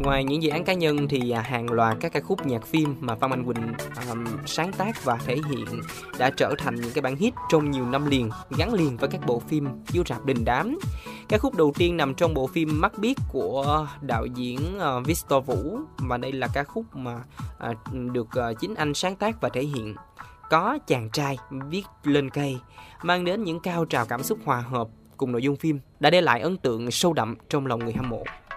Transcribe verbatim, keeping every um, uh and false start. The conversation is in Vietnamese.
Ngoài những dự án cá nhân thì hàng loạt các ca khúc nhạc phim mà Phan Mạnh Quỳnh um, sáng tác và thể hiện đã trở thành những cái bản hit trong nhiều năm liền, gắn liền với các bộ phim chiếu rạp đình đám. Ca khúc đầu tiên nằm trong bộ phim Mắt Biếc của đạo diễn uh, Victor Vũ, và đây là ca khúc mà uh, được uh, chính anh sáng tác và thể hiện. Có chàng trai viết lên cây, mang đến những cao trào cảm xúc hòa hợp cùng nội dung phim đã để lại ấn tượng sâu đậm trong lòng người hâm mộ.